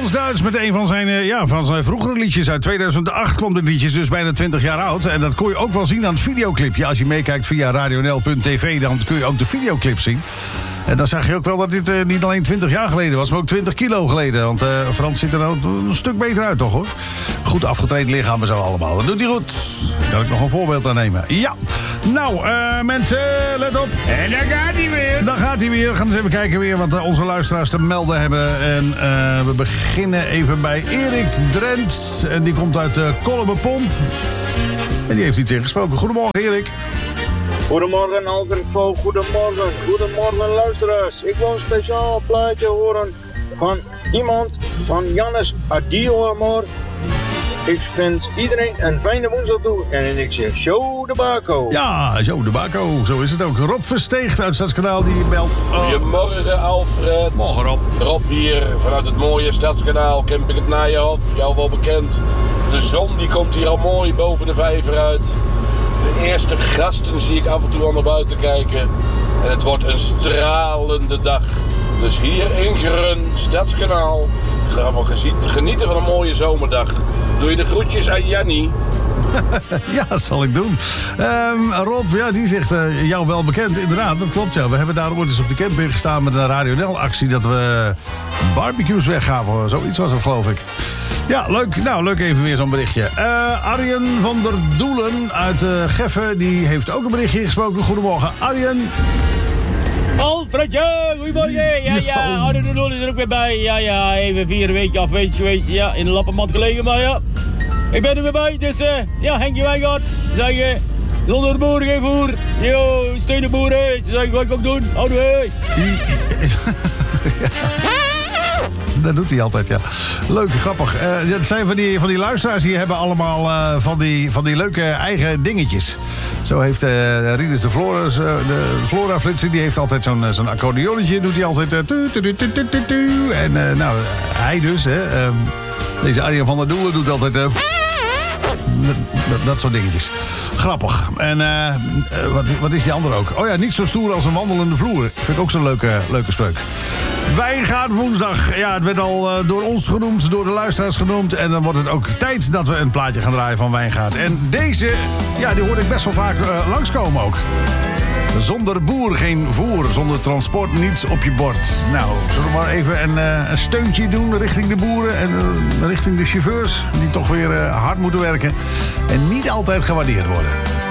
Frans Duits met een van zijn vroegere liedjes. Uit 2008 kwam dit liedje, dus bijna 20 jaar oud. En dat kon je ook wel zien aan het videoclipje. Als je meekijkt via radionl.tv, dan kun je ook de videoclip zien. En dan zag je ook wel dat dit niet alleen 20 jaar geleden was, maar ook 20 kilo geleden. Want Frans ziet er nou een stuk beter uit, toch, hoor? Goed afgetraind lichaam en zo allemaal. Dat doet hij goed. Daar kan ik nog een voorbeeld aan nemen. Ja. Nou, mensen, let op. En daar gaat hij weer. Daar gaat hij weer. We gaan eens even kijken weer wat onze luisteraars te melden hebben. En we beginnen even bij Erik Drent. En die komt uit Kolleberpomp. En die heeft iets ingesproken. Goedemorgen, Erik. Goedemorgen Alfred Voogd, goedemorgen luisteraars. Ik wil een speciaal plaatje horen van iemand van Jannes Adioamor. Ik wens iedereen een fijne woensdag toe en ik zeg Joe de Baco. Ja, Joe de Baco, zo is het ook. Rob Versteegt uit Stadskanaal die belt. Goedemorgen Alfred. Morgen Rob. Rob hier vanuit het mooie Stadskanaal, Camping het Nijenhof, jou wel bekend. De zon die komt hier al mooi boven de vijver uit. De eerste gasten zie ik af en toe al naar buiten kijken. En het wordt een stralende dag. Dus hier in Grun, Stadskanaal, gaan we genieten van een mooie zomerdag. Doe je de groetjes aan Jannie? Ja, dat zal ik doen. Rob, ja, die zegt jou wel bekend. Inderdaad, dat klopt, ja. We hebben daar ooit eens op de camping gestaan met een Radio Nel-actie dat we barbecues weggaven. Zoiets was het, geloof ik. Ja, leuk. Nou, leuk even weer zo'n berichtje. Arjen van der Doelen uit Geffen, die heeft ook een berichtje gesproken. Goedemorgen, Arjen. Alfredje, goedemorgen. Ja, Arjen de Doel is er ook weer bij. Ja, even 4 weken afwezig geweest. Ja, in de lappenmat gelegen, maar ja. Ik ben er weer bij, dus ja, Henkje Wijngaard. Zeggen, zonder de boeren geen voer. Yo, steun de boeren. Ze zeggen, wat ik ook doen. Houden we. Dat doet hij altijd, ja. Leuk, grappig. Het zijn van die luisteraars die hebben allemaal van die leuke eigen dingetjes. Zo heeft Rinus de Flora-flitser, die heeft altijd zo'n accordeonnetje. Doet hij altijd... En nou, hij dus, hè. Deze Arjen van der Doelen doet altijd... dat soort dingetjes. Grappig. En wat is die andere ook? Oh ja, niet zo stoer als een wandelende vloer. Vind ik ook zo'n leuke spreuk. Wijngaard woensdag. Ja, het werd al door ons genoemd, door de luisteraars genoemd. En dan wordt het ook tijd dat we een plaatje gaan draaien van Wijngaard. En deze, ja, die hoorde ik best wel vaak langskomen ook. Zonder boer geen voer, zonder transport niets op je bord. Nou, zullen we maar even een steuntje doen richting de boeren en richting de chauffeurs... die toch weer hard moeten werken en niet altijd gewaardeerd worden.